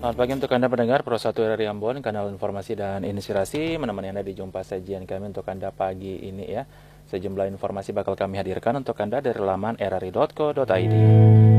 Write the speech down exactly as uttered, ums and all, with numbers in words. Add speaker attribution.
Speaker 1: Selamat pagi untuk Anda pendengar Pro satu R R I Ambon, kanal informasi dan inspirasi, menemani Anda di jumpa sajian kami untuk Anda pagi ini ya. Sejumlah informasi bakal kami hadirkan untuk Anda dari laman r r i dot co dot i d.